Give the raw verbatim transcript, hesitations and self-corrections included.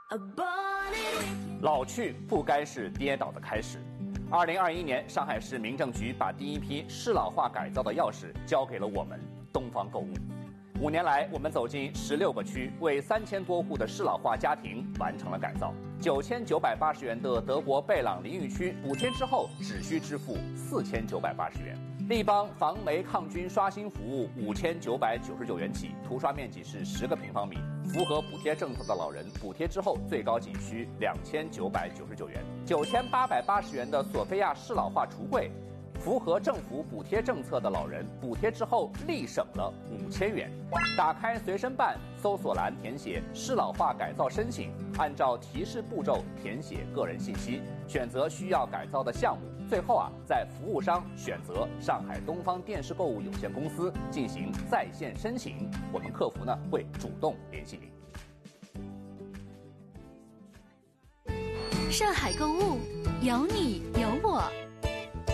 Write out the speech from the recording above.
老去不该是跌倒的开始。二零二一年，上海市民政局把第一批适老化改造的钥匙交给了我们东方购物。五年来，我们走进十六个区，为三千多户的适老化家庭完成了改造。九千九百八十元的德国贝朗淋浴区补贴之后，只需支付四千九百八十元。立邦防霉抗菌刷新服务五千九百九十九元起，涂刷面积是十个平方米，符合补贴政策的老人，补贴之后最高仅需两千九百九十九元。九千八百八十元的索菲亚适老化橱柜，符合政府补贴政策的老人，补贴之后立省了五千元。打开随身办，搜索栏填写适老化改造申请，按照提示步骤填写个人信息，选择需要改造的项目。最后啊，在服务商选择上海东方电视购物有限公司进行在线申请，我们客服呢会主动联系您。 上海购物，有你有我。